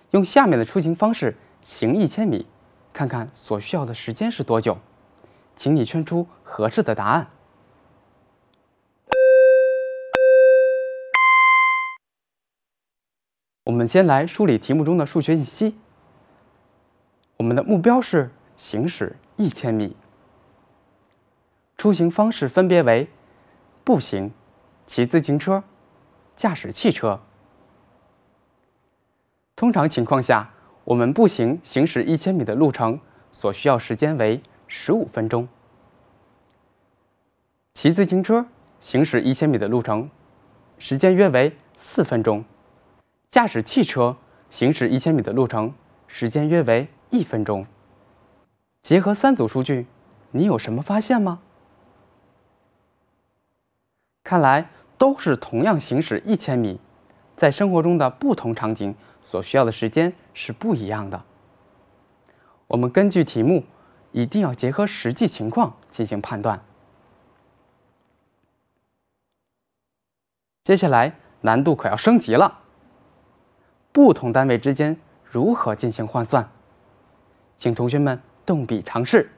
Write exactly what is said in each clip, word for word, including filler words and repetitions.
用下面的出行方式行一千米，看看所需要的时间是多久。请你圈出合适的答案。我们先来梳理题目中的数学信息。我们的目标是行驶一千米，出行方式分别为步行、骑自行车、驾驶汽车。通常情况下，我们步行行驶一千米的路程所需要时间为十五分钟。骑自行车行驶一千米的路程时间约为四分钟。驾驶汽车行驶一千米的路程时间约为一分钟。结合三组数据，你有什么发现吗？看来都是同样行驶一千米，在生活中的不同场景所需要的时间是不一样的。我们根据题目，一定要结合实际情况进行判断。接下来难度可要升级了，不同单位之间如何进行换算？请同学们动笔尝试。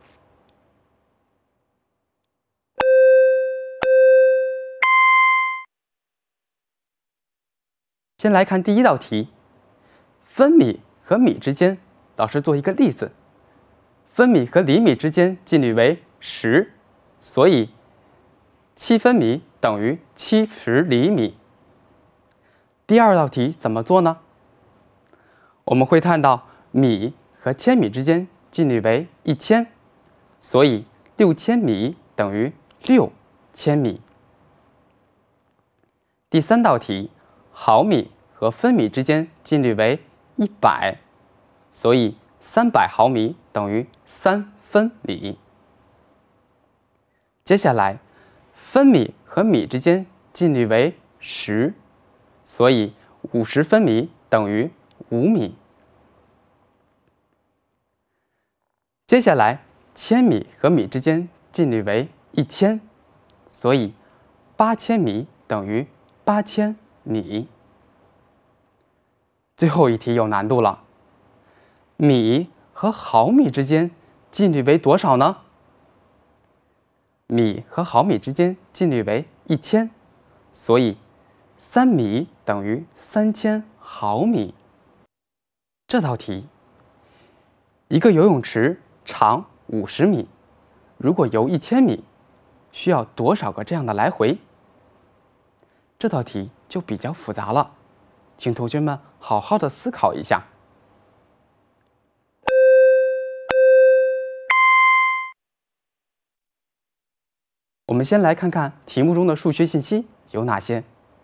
先来看第一道题，分米和米之间，老师做一个例子，分米和厘米之间近率为十，所以七分米等于七十厘米。第二道题怎么做呢？我们会看到米和千米之间近率为一千，所以六千米等于六千米。第三道题，毫米和分米之间近率为一百，所以三百毫米等于三分米。接下来，分米和米之间近率为十，所以五十分米等于五米。接下来，千米和米之间近率为一千，所以八千米等于八千米。最后一题有难度了，米和毫米之间近率为多少呢？米和毫米之间近率为一千，所以三米等于三千毫米。这道题，一个游泳池长五十米，如果游一千米，需要多少个这样的来回？这道题就比较复杂了，请同学们好好的思考一下。我们先来看看题目中的数学信息有哪些。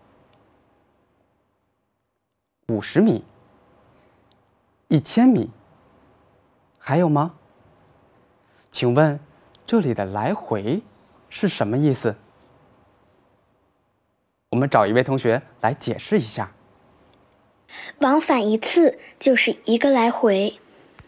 五十米、一千米，还有吗？请问这里的来回是什么意思？我们找一位同学来解释一下。 往返一次就是一个来回。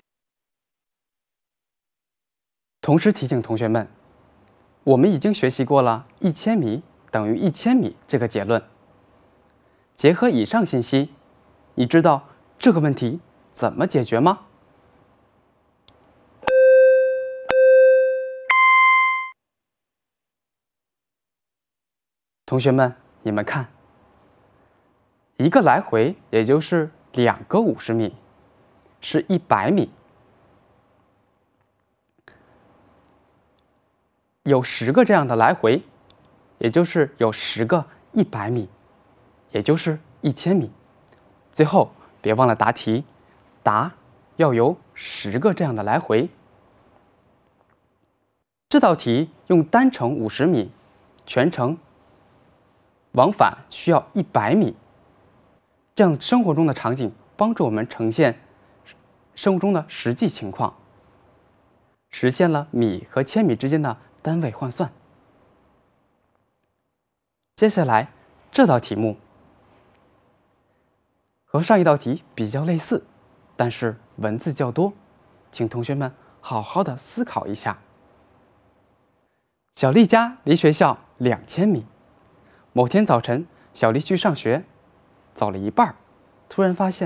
同时提醒同学们，我们已经学习过了一千米等于一千米这个结论。结合以上信息，你知道这个问题怎么解决吗？同学们，你们看，一个来回也就是两个五十米，是一百米。有十个这样的来回，也就是有十个一百米，也就是一千米。最后别忘了答题，答要有十个这样的来回。这道题用单程五十米，全程往返需要一百米，这样生活中的场景帮助我们呈现生活中的实际情况，实现了米和千米之间的单位换算。接下来这道题目和上一道题比较类似，但是文字较多，请同学们好好的思考一下。小丽家离学校两千米，某天早晨，小丽去上学，走了一半，突然发现